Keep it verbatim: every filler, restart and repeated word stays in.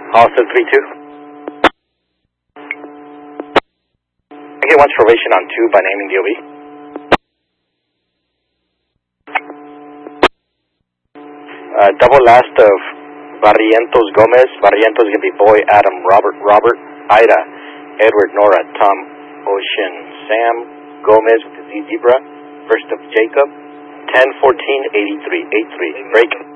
Austin three two. Okay, once formation on two by naming D O B. Uh, double last of Barrientos Gomez. Barrientos is going to be Boy, Adam, Robert, Robert, Ida, Edward, Nora, Tom, Ocean, Sam, Gomez with the Z Zebra. First of Jacob. ten fourteen eighty-three. eighty-three. Break.